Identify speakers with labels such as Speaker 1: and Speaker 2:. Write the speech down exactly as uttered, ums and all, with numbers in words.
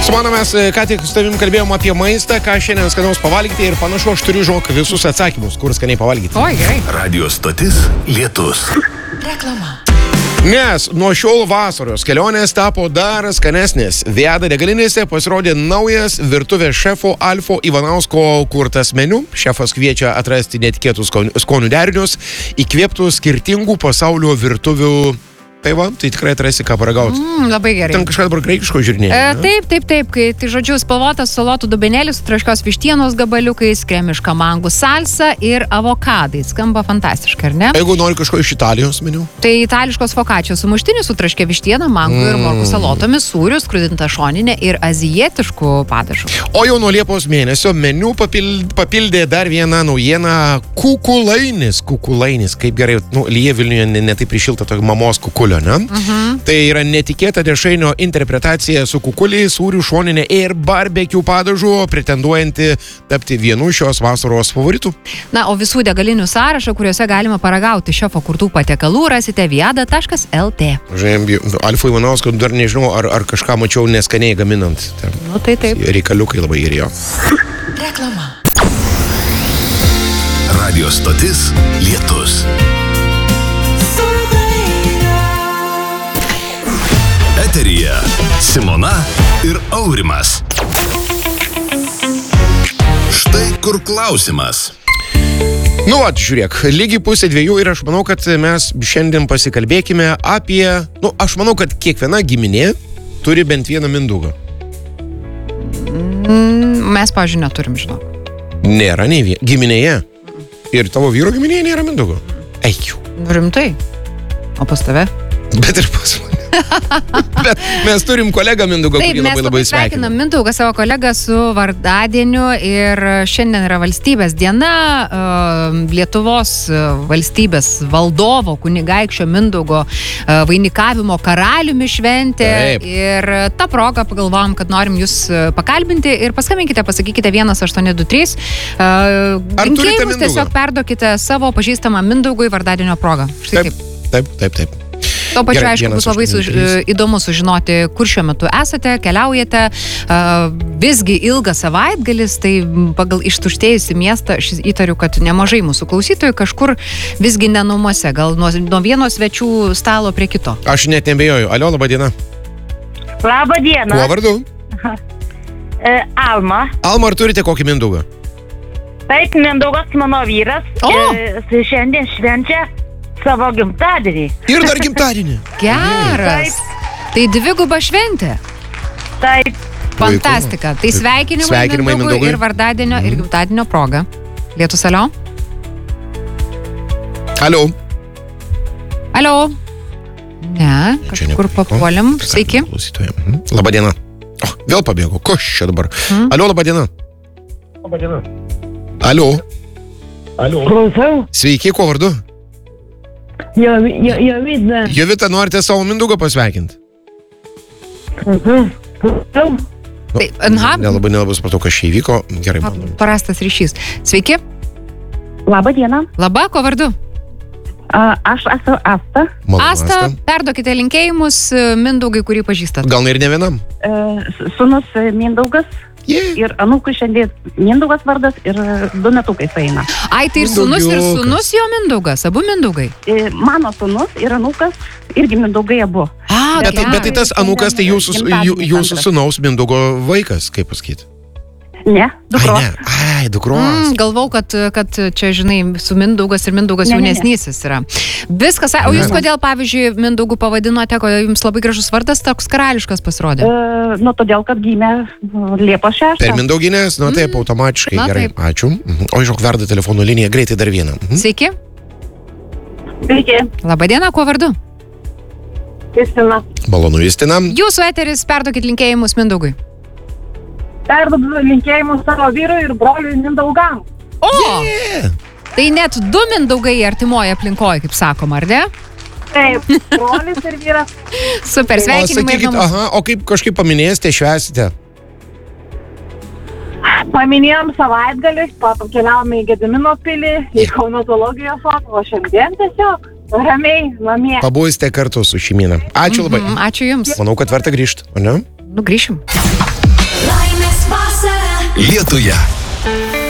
Speaker 1: Simona, mes ką tik su tavim kalbėjom apie maistą, ką šiandien skanaus pavalgyti ir panašu, aš turiu žinok visus atsakymus, kur skaniai pavalgyti.
Speaker 2: Oi, gerai.
Speaker 3: Radio stotis Lietus.
Speaker 2: Reklama.
Speaker 1: Nes nuo šiol vasaros kelionės tapo dar skanesnės. Viada degalinėse pasirodė naujas virtuvės šefo Alfo Ivanausko kurtas meniu. Šefas kviečia atrasti netikėtus skonių derinius, įkvėptų skirtingų pasaulio virtuvių. Tai va, tai tikrai atrasi ką paragauti.
Speaker 2: Mm, labai gerai.
Speaker 1: Ten kažką dabar graikiško žiūrinėjai.
Speaker 2: E, taip, taip, taip. Kai, tai žodžiu, spalvotas salotų dubenėlis su traškios vištienos gabaliukais, kremiška mangų salsa ir avokadai. Skamba fantastiškai, ar ne?
Speaker 1: Jeigu nori kažko iš Italijos meniu?
Speaker 2: Tai itališkos fokačios sumuštinis su traškia vištiena, mangų mm. ir morkų salotomis, sūrius, skrudinta šoninė ir azijietiškų padažų.
Speaker 1: O jau nuo Liepos mėnesio meniu papildė, papildė dar vieną naujieną – kukulainis. Kukulainis, kaip gerai, nu, lyja Vilniuje ne, ne taip prišilta tokia mamos kukulio. Ne?
Speaker 2: Uh-huh.
Speaker 1: Tai yra netikėta dešrainio interpretacija su kukuliai, sūrių, šoninė ir barbekių padažu, pretenduojanti tapti vienu šios vasaros favoritų.
Speaker 2: Na, o visų degalinių sąrašą, kuriuose galima paragauti šefo kurtų patiekalų, rasite viada taškas lt.
Speaker 1: Žinai, Alfo Ivanausko dar nežinau, ar, ar kažką mačiau neskaniai gaminant. Ten,
Speaker 2: nu, tai taip.
Speaker 1: Reikaliukai labai geri jo.
Speaker 2: Reklama.
Speaker 3: Radio stotis Lietus. Eteryje Simona ir Aurimas. Štai kur klausimas.
Speaker 1: Nu, at, žiūrėk, lygiai pusė dviejų ir aš manau, kad mes šiandien pasikalbėkime apie... Nu, aš manau, kad kiekviena giminė turi bent vieną Mindaugą.
Speaker 2: Mm, mes, pavyzdžiui, neturim, žinau.
Speaker 1: Nėra nei vieną. Giminėje. Ir tavo vyro giminėje nėra Mindaugo. Eikiu.
Speaker 2: Rimtai. O pas tave?
Speaker 1: Bet ir pas mane. Bet mes turim kolegą Mindaugą, kurį labai labai sveikinam.
Speaker 2: Sveikinam Mindaugą, savo kolegą su vardadieniu ir šiandien yra valstybės diena, Lietuvos valstybės valdovo kunigaikščio Mindaugo vainikavimo karaliumi šventė. Taip. Ir tą progą pagalvojom, kad norim jūs pakalbinti ir paskambinkite, pasakykite vienas aštuoni du trys. Linkėjimus tiesiog perduokite savo pažįstamą Mindaugui vardadienio progą. Štai
Speaker 1: taip. Taip, taip, taip.
Speaker 2: Tuo pačiu, Gerai, aišku, bus labai suž... įdomu sužinoti, kur šiuo metu esate, keliaujate. Uh, visgi ilgas savaitgalis, tai pagal ištuštėjusi miestą, aš įtariu, kad nemažai mūsų klausytojų kažkur visgi ne namuose, gal nuo, nuo vieno svečių stalo prie kito.
Speaker 1: Aš net nebejoju. Alio, laba diena.
Speaker 4: Labą dieną.
Speaker 1: Kuo vardu?
Speaker 4: E, Alma.
Speaker 1: Alma, ar turite kokį Mindaugą?
Speaker 4: Taip, Mindaugas mano vyras.
Speaker 2: O!
Speaker 4: E, šiandien švenčia savo gimtadienį.
Speaker 1: Ir dar gimtadienį.
Speaker 2: Geras.
Speaker 4: Taip.
Speaker 2: Tai dviguba šventė.
Speaker 4: Taip.
Speaker 2: Fantastika. Tai sveikinimai,
Speaker 1: sveikinimai
Speaker 2: Mindaugui,
Speaker 1: Mindaugui
Speaker 2: ir vardadienio mm. ir gimtadienio proga. Lietus, alio?
Speaker 1: Alio.
Speaker 2: Alio. Ne, kažkur papuolim. Sveiki.
Speaker 1: Mhm. Labą dieną. O, vėl pabėgo. Ko čia dabar? Mm. Alio, labą dieną.
Speaker 5: Labą dieną.
Speaker 1: Alio.
Speaker 5: Alio. Klausau.
Speaker 1: Sveiki, kuo vardu?
Speaker 5: Jo, jo, Jovita.
Speaker 1: Jovita, norite savo Mindaugą pasveikinti?
Speaker 5: Mhm. Klausau.
Speaker 2: Tai, aha.
Speaker 1: Nelabai, nelabai supratau, kas čia įvyko. Gerai, man.
Speaker 2: Parastas ryšys. Sveiki.
Speaker 4: Labą dieną.
Speaker 2: Labą, kuo vardu?
Speaker 4: A, aš esu Asta.
Speaker 1: Malonu,
Speaker 2: Asta, perduokite linkėjimus Mindaugai, kurį pažįstat.
Speaker 1: Gal ir ne vienam?
Speaker 4: E, sūnus Mindaugas.
Speaker 1: Yeah.
Speaker 4: Ir anūkui šiandien Mindaugas vardas ir du metukai sueina.
Speaker 2: Ai, tai ir sūnus, ir sūnus jo Mindaugas, abu Mindaugai.
Speaker 4: E, mano sūnus ir anūkas irgi Mindaugai abu.
Speaker 2: A,
Speaker 1: bet, bet tai tas anūkas, tai jūsų, jūsų sūnaus Mindaugo vaikas, kaip pasakyti?
Speaker 4: Ne, dukros.
Speaker 1: Ai, ne. Ai, dukros.
Speaker 2: Mm, galvau, kad, kad čia, žinai, su Mindaugas ir Mindaugas
Speaker 4: ne,
Speaker 2: jaunesnysis yra. Viskas, o jūs kodėl, pavyzdžiui, Mindaugų pavadinote, kodėl jums labai gražus vardas toks karališkas pasirodė?
Speaker 4: E, nu, todėl, kad gimė Liepos šeštą.
Speaker 1: Per Mindauginės, nu taip, automatiškai.
Speaker 2: Na,
Speaker 1: gerai,
Speaker 2: taip.
Speaker 1: ačiū. O, žiūrėk, verda telefonų linija, greitai dar vieną. Mhm.
Speaker 2: Sveiki.
Speaker 4: Sveiki.
Speaker 2: Labadiena, kuo vardu?
Speaker 4: Kristina.
Speaker 1: Malonu, Justina.
Speaker 2: Jūsų eteris, perduokit linkėjimus Mindaugui.
Speaker 4: Perduodu linkėjimus savo vyrui ir broliui Mindaugam.
Speaker 2: O!
Speaker 1: Yeah.
Speaker 2: Tai net du Mindaugai artimoje aplinkoje, kaip sakoma, ar ne?
Speaker 4: Taip, brolis ir vyras.
Speaker 2: Super,
Speaker 1: O
Speaker 2: sveikinimai.
Speaker 1: sakykit, aha, o kaip kažkaip paminėsite, švęsite?
Speaker 4: Paminėjom savaitgalį, pato keliavome į Gedimino pilį, į Kauno zoologijos sodą, o šiandien tiesiog ramiai namie.
Speaker 1: Pabūsite kartu su šeimyna. Ačiū labai.
Speaker 2: Mm, ačiū jums.
Speaker 1: Manau, kad verta grįžti, o ne?
Speaker 2: Nu, grįšim.
Speaker 3: Alituje.